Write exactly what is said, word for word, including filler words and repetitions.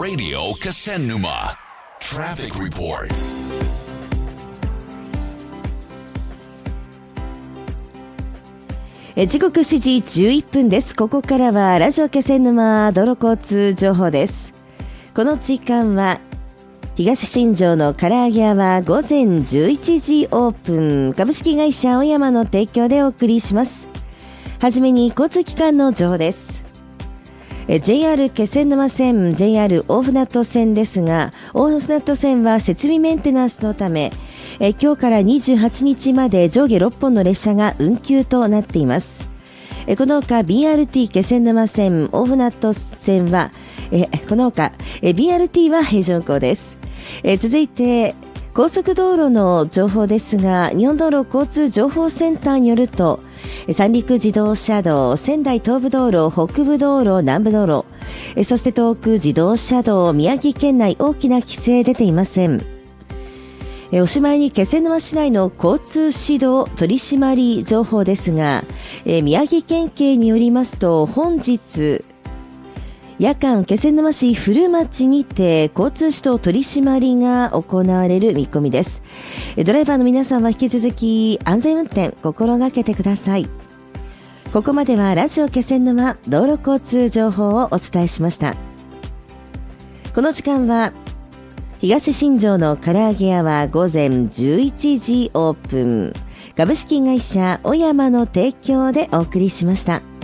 Radio Kasennuma Traffic Report. 時刻しちじじゅういっぷんです。ここからはラジオ気仙沼道路交通情報です。この時間は東新庄の唐揚げ屋は午前じゅういちじオープン、株式会社青山の提供でお送りします。はじめに交通機関の情報です。ジェイアール 気仙沼線、ジェイアール 大船渡線ですが、大船渡線は設備メンテナンスのためえ今日からにじゅうはちにちまで上下ろっぽんの列車が運休となっています。えこのほか ビーアールティー 気仙沼線、大船渡線はえこのほかえ ビーアールティー は平常運行です。え続いて高速道路の情報ですが、日本道路交通情報センターによると、三陸自動車道、仙台東部道路、北部道路、南部道路、えそして東北自動車道、宮城県内大きな規制出ていません。えおしまいに気仙沼市内の交通指導取締り情報ですが、え宮城県警によりますと、本日夜間気仙沼市古町にて交通指導取締りが行われる見込みです。ドライバーの皆さんは引き続き安全運転心がけてください。ここまではラジオ気仙沼道路交通情報をお伝えしました。この時間は東新庄の唐揚げ屋は午前じゅういちじオープン、株式会社青山の提供でお送りしました。